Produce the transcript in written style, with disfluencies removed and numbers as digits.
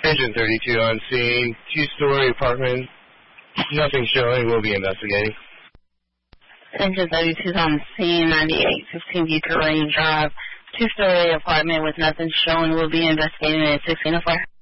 Engine 32 on scene, two-story apartment, nothing showing, we'll be investigating. Engine 32 on scene, 9815 Butte Range Drive, two-story apartment with nothing showing, we'll be investigating at 1604.